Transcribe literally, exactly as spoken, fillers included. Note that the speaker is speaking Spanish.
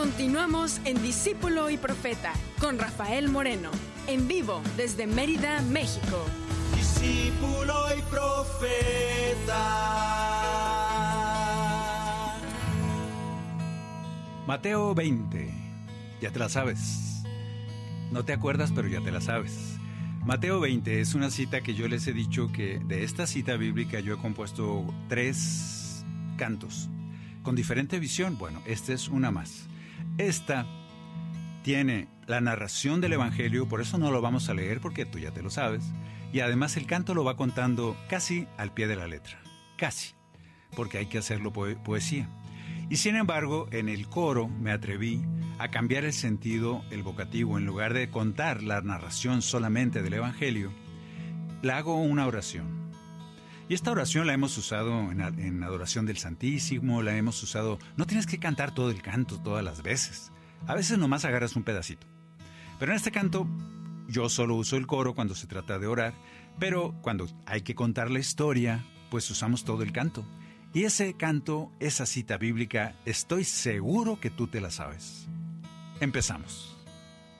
Continuamos en Discípulo y Profeta con Rafael Moreno, en vivo desde Mérida, México. Discípulo y Profeta. Mateo veinte. Ya te la sabes. No te acuerdas, pero ya te la sabes. Mateo veinte es una cita que yo les he dicho que de esta cita bíblica yo he compuesto tres cantos con diferente visión. Bueno, esta es una más. Esta tiene la narración del Evangelio, por eso no lo vamos a leer porque tú ya te lo sabes. Y además el canto lo va contando casi al pie de la letra. Casi. Porque hay que hacerlo po- poesía. Y sin embargo, en el coro me atreví a cambiar el sentido, el vocativo. En lugar de contar la narración solamente del Evangelio, la hago una oración. Y esta oración la hemos usado en, en adoración del Santísimo, la hemos usado... No tienes que cantar todo el canto todas las veces. A veces nomás agarras un pedacito. Pero en este canto, yo solo uso el coro cuando se trata de orar, pero cuando hay que contar la historia, pues usamos todo el canto. Y ese canto, esa cita bíblica, estoy seguro que tú te la sabes. Empezamos.